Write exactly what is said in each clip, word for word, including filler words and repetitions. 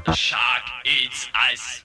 Shark eats ice.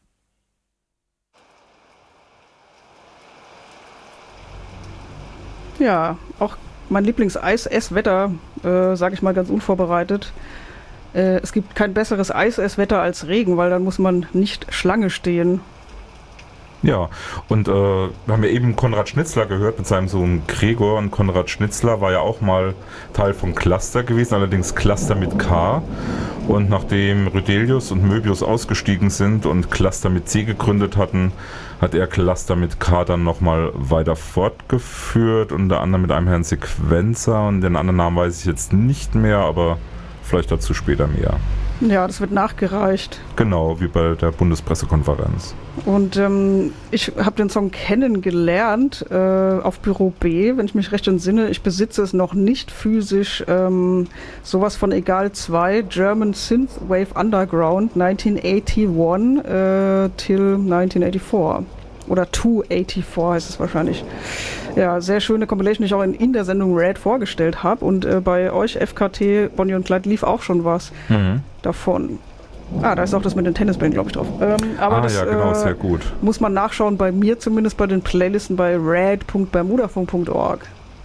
Ja, auch mein Lieblings-Eis-Esswetter, äh, sage ich mal ganz unvorbereitet. Äh, es gibt kein besseres Eis-Esswetter als Regen, weil dann muss man nicht Schlange stehen. Ja, und äh, wir haben ja eben Konrad Schnitzler gehört mit seinem Sohn Gregor. Und Konrad Schnitzler war ja auch mal Teil von Cluster gewesen, allerdings Cluster mit K. Und nachdem Rydelius und Möbius ausgestiegen sind und Cluster mit C gegründet hatten, hat er Cluster mit K dann nochmal weiter fortgeführt, unter anderem mit einem Herrn Sequenzer, und den anderen Namen weiß ich jetzt nicht mehr, aber vielleicht dazu später mehr. Ja, das wird nachgereicht. Genau, wie bei der Bundespressekonferenz. Und ähm, ich habe den Song kennengelernt äh, auf Büro B, wenn ich mich recht entsinne. Ich besitze es noch nicht physisch. Ähm, sowas von Egal zwei, German Synthwave Underground neunzehnhunderteinundachtzig äh, till neunzehnhundertvierundachtzig. Oder zweihundertvierundachtzig heißt es wahrscheinlich. Ja, sehr schöne Compilation, die ich auch in, in der Sendung Red vorgestellt habe. Und äh, bei euch, F K T, Bonnie und Clyde, lief auch schon was mhm. davon. Ah, da ist auch das mit den Tennisbällen, glaube ich, drauf. Ähm, aber ah, das, ja, genau, äh, sehr gut. Muss man nachschauen, bei mir zumindest bei den Playlisten bei red punkt bermudafunk punkt org.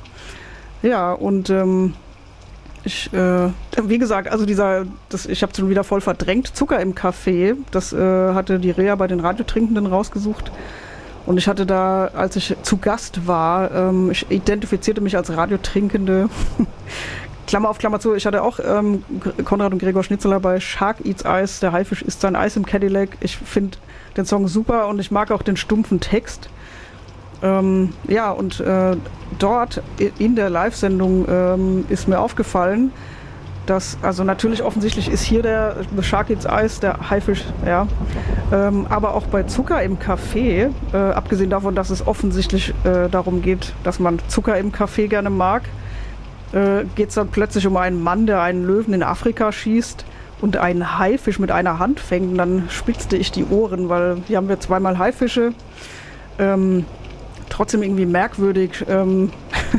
Ja, und ähm, ich, äh, wie gesagt, also dieser, das, ich habe es schon wieder voll verdrängt, Zucker im Kaffee, das äh, hatte die Rea bei den Radiotrinkenden rausgesucht. Und ich hatte da, als ich zu Gast war, ähm, ich identifizierte mich als Radiotrinkende. Klammer auf Klammer zu, ich hatte auch ähm, Konrad und Gregor Schnitzler bei Shark Eats Ice, der Haifisch isst sein Eis im Cadillac. Ich finde den Song super und ich mag auch den stumpfen Text. Ähm, ja, und äh, dort in der Live-Sendung ähm, ist mir aufgefallen, dass, also natürlich offensichtlich ist hier der The Shark Eats Ice, der Haifisch, ja, ähm, aber auch bei Zucker im Kaffee, äh, abgesehen davon, dass es offensichtlich äh, darum geht, dass man Zucker im Kaffee gerne mag, äh, geht es dann plötzlich um einen Mann, der einen Löwen in Afrika schießt und einen Haifisch mit einer Hand fängt. Und dann spitzte ich die Ohren, weil hier haben wir zweimal Haifische. Ähm, trotzdem irgendwie merkwürdig, ähm,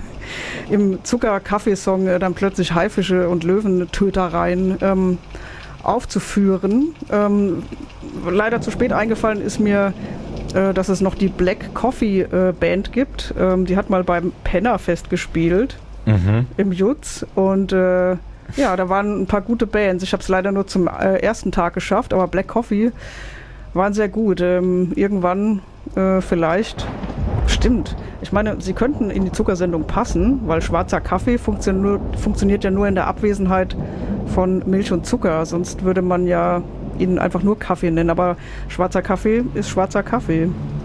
im Zucker-Kaffeesong äh, dann plötzlich Haifische und Löwentötereien ähm, aufzuführen. Ähm, leider zu spät eingefallen ist mir, äh, dass es noch die Black Coffee äh, Band gibt. Ähm, die hat mal beim Pennerfest gespielt, mhm. im Jutz. Und äh, ja, da waren ein paar gute Bands. Ich habe es leider nur zum äh, ersten Tag geschafft, aber Black Coffee waren sehr gut. Ähm, irgendwann äh, vielleicht... Stimmt. Ich meine, sie könnten in die Zuckersendung passen, weil schwarzer Kaffee funktio- funktioniert ja nur in der Abwesenheit von Milch und Zucker. Sonst würde man ja ihn einfach nur Kaffee nennen. Aber schwarzer Kaffee ist schwarzer Kaffee.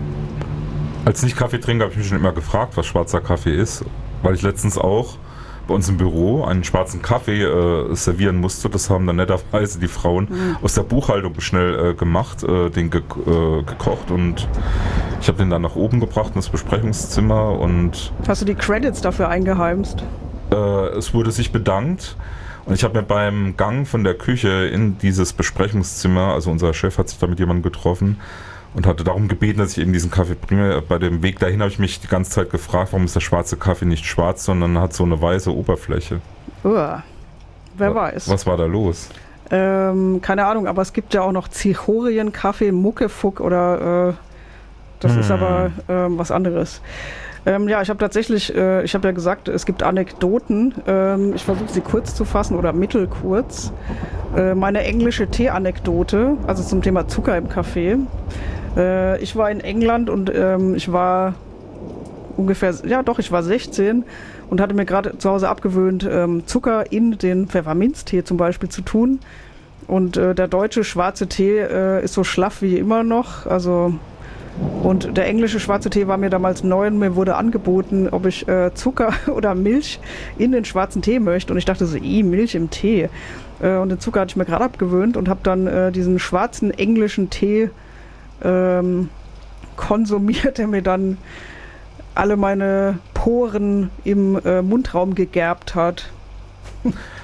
Als Nicht-Kaffeetrinker habe ich mich schon immer gefragt, was schwarzer Kaffee ist. Weil ich letztens auch bei uns im Büro einen schwarzen Kaffee äh, servieren musste. Das haben dann netterweise die Frauen mhm. aus der Buchhaltung schnell äh, gemacht, äh, den ge- äh, gekocht, und ich habe den dann nach oben gebracht in das Besprechungszimmer. Und hast du die Credits dafür eingeheimst? Äh, es wurde sich bedankt, und ich habe mir beim Gang von der Küche in dieses Besprechungszimmer, also unser Chef hat sich da mit jemandem getroffen und hatte darum gebeten, dass ich eben diesen Kaffee bringe. Bei dem Weg dahin habe ich mich die ganze Zeit gefragt, warum ist der schwarze Kaffee nicht schwarz, sondern hat so eine weiße Oberfläche. Uah, wer weiß. Was war da los? Ähm, keine Ahnung, aber es gibt ja auch noch Zichorien-Kaffee, Muckefuck oder... Äh, das hm. ist aber ähm, was anderes. Ähm, ja, ich habe tatsächlich, äh, ich habe ja gesagt, es gibt Anekdoten. Ähm, ich versuche sie kurz zu fassen oder mittelkurz. Äh, meine englische Tee-Anekdote, also zum Thema Zucker im Kaffee. Äh, ich war in England und ähm, ich war ungefähr, ja doch, ich war sechzehn und hatte mir gerade zu Hause abgewöhnt, ähm, Zucker in den Pfefferminztee zum Beispiel zu tun. Und äh, der deutsche schwarze Tee äh, ist so schlaff wie immer noch, also... Und der englische schwarze Tee war mir damals neu und mir wurde angeboten, ob ich äh, Zucker oder Milch in den schwarzen Tee möchte. Und ich dachte so, ih, Milch im Tee. Äh, und den Zucker hatte ich mir gerade abgewöhnt und habe dann äh, diesen schwarzen englischen Tee ähm, konsumiert, der mir dann alle meine Poren im äh, Mundraum gegerbt hat.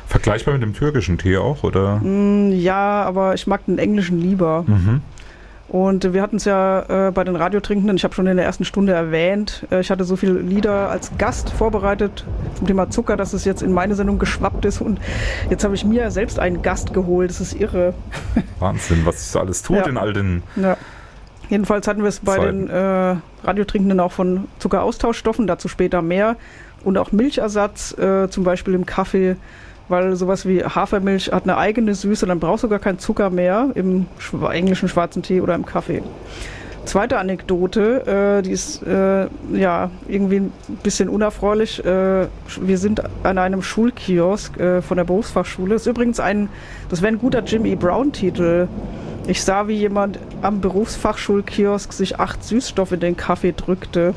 Vergleichbar mit dem türkischen Tee auch, oder? Mm, ja, aber ich mag den englischen lieber. Mhm. Und äh, wir hatten es ja äh, bei den Radiotrinkenden, ich habe schon in der ersten Stunde erwähnt, äh, ich hatte so viele Lieder als Gast vorbereitet zum Thema Zucker, dass es jetzt in meine Sendung geschwappt ist. Und jetzt habe ich mir selbst einen Gast geholt, das ist irre. Wahnsinn, was sich so alles tut Ja. in all den... Ja. Jedenfalls hatten wir es bei Zeiten. den äh, Radiotrinkenden auch von Zuckeraustauschstoffen, dazu später mehr. Und auch Milchersatz, äh, zum Beispiel im Kaffee, weil sowas wie Hafermilch hat eine eigene Süße, dann brauchst du gar keinen Zucker mehr im schwa- englischen schwarzen Tee oder im Kaffee. Zweite Anekdote, äh, die ist äh, ja irgendwie ein bisschen unerfreulich. Äh, wir sind an einem Schulkiosk äh, von der Berufsfachschule. Das ist übrigens ein, das wäre ein guter Jim E. Brown-Titel. Ich sah, wie jemand am Berufsfachschulkiosk sich acht Süßstoffe in den Kaffee drückte.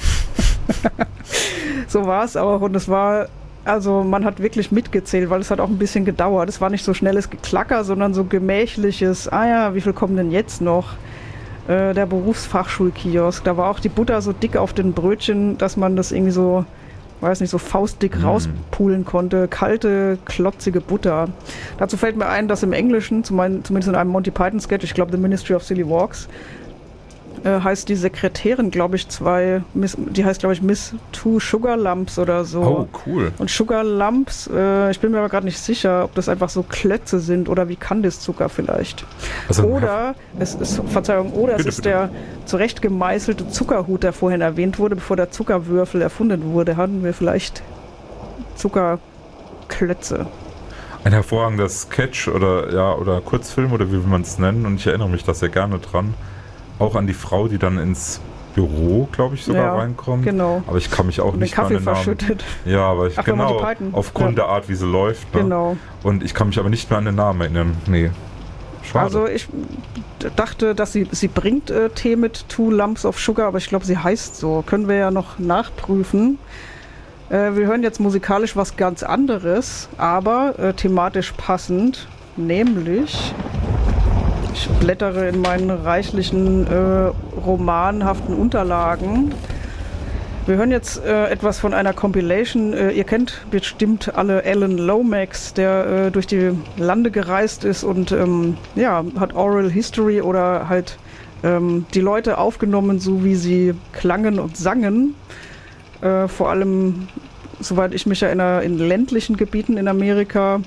So war es auch und es war, also man hat wirklich mitgezählt, weil es hat auch ein bisschen gedauert. Es war nicht so schnelles Geklacker, sondern so gemächliches, ah ja, wie viel kommen denn jetzt noch? Äh, der Berufsfachschulkiosk, da war auch die Butter so dick auf den Brötchen, dass man das irgendwie so, weiß nicht, so faustdick Mm. rauspulen konnte. Kalte, klotzige Butter. Dazu fällt mir ein, dass im Englischen, zumindest in einem Monty Python Sketch, ich glaube The Ministry of Silly Walks, äh, heißt die Sekretärin, glaube ich, zwei, Miss, die heißt, glaube ich, Miss Two Sugar Lumps oder so. Oh, cool. Und Sugar Lumps, äh, ich bin mir aber gerade nicht sicher, ob das einfach so Klötze sind oder wie Kandiszucker vielleicht. Also ein Oder, es ist, Verzeihung, oder Bitte, es ist bitte. der zurecht gemeißelte Zuckerhut, der vorhin erwähnt wurde, bevor der Zuckerwürfel erfunden wurde, hatten wir vielleicht Zuckerklötze. Ein hervorragender Sketch oder ja oder Kurzfilm oder wie will man es nennen, und ich erinnere mich da sehr gerne dran. Auch an die Frau, die dann ins Büro, glaube ich, sogar Ja, reinkommt. genau. Aber ich kann mich auch Und den nicht mehr an Kaffee den Namen. verschüttet. Ja, aber ich Ach, bei genau Monty Python. aufgrund Ja. der Art, wie sie läuft. Ne? Genau. Und ich kann mich aber nicht mehr an den Namen erinnern. Nee. Schade. Also ich d- dachte, dass sie, sie bringt äh, Tee mit Two Lumps of Sugar, aber ich glaube, sie heißt so. Können wir ja noch nachprüfen. Äh, wir hören jetzt musikalisch was ganz anderes, aber äh, thematisch passend, nämlich ich blättere in meinen reichlichen äh, romanhaften Unterlagen. Wir hören jetzt äh, etwas von einer Compilation. Äh, ihr kennt bestimmt alle Alan Lomax, der äh, durch die Lande gereist ist und ähm, ja, hat Oral History oder halt ähm, die Leute aufgenommen, so wie sie klangen und sangen. Äh, vor allem, soweit ich mich erinnere, in ländlichen Gebieten in Amerika.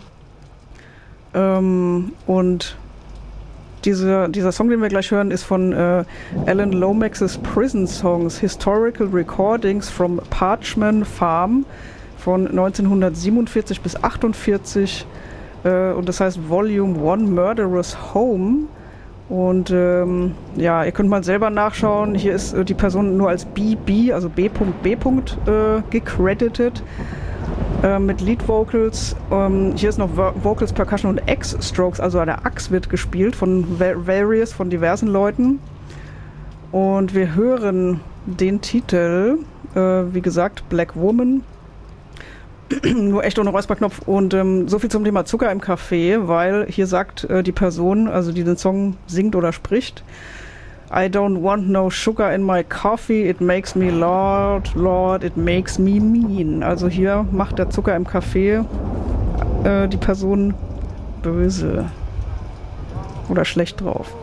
Ähm, und Diese, dieser Song, den wir gleich hören, ist von äh, Alan Lomax's Prison Songs, Historical Recordings from Parchman Farm von neunzehnhundertsiebenundvierzig bis achtundvierzig. Äh, und das heißt Volume One Murderous Home. Und ähm, ja, ihr könnt mal selber nachschauen. Hier ist äh, die Person nur als B B, also B B. Äh, gecredited. Äh, mit Lead Vocals. Ähm, hier ist noch Vo- Vocals, Percussion und X-Strokes, also eine Axt wird gespielt von va- various, von diversen Leuten. Und wir hören den Titel, äh, wie gesagt, Black Woman. Nur echt ohne Räusperknopf. Und ähm, so viel zum Thema Zucker im Kaffee, weil hier sagt äh, die Person, also die den Song singt oder spricht, I don't want no sugar in my coffee, it makes me Lord, Lord, it makes me mean. Also hier macht der Zucker im Kaffee äh, die Person böse oder schlecht drauf.